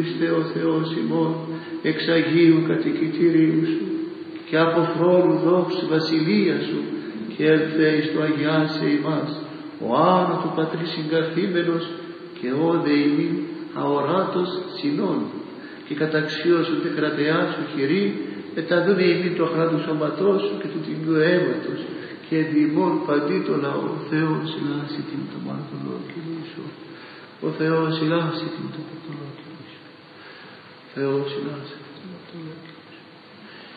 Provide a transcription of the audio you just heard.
Χριστέ ο Θεός ημών, εξ Αγίου κατοικητηρίου σου και από θρόνου δόξου βασιλεία σου, και έλθε εις το αγιάσε ημάς ο άνω του Πατρί συγκαθήμενος, και όδε ημίν αοράτος συνών, και καταξίωσον τε κρατεά σου χειρή, εταδούνε ημίν το χράτου σώματός σου και του τιμιού αίματος, και εντιμών παντί το λαό. Ο Θεός ηλάσει την το μάρτωλό Κυρίσο. Ο Θεός ηλάσει την το μάρτωλό Κυρίσο. Θεός ηλάσει την το μάρτωλό Κυρίσο.